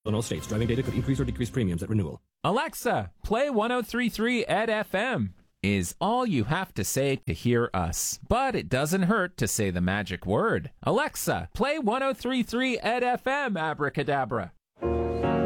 In all states, driving data could increase or decrease premiums at renewal. Alexa, play 103.3 Ed FM is all you have to say to hear us. But it doesn't hurt to say the magic word. Alexa, play 103.3 Ed FM, abracadabra.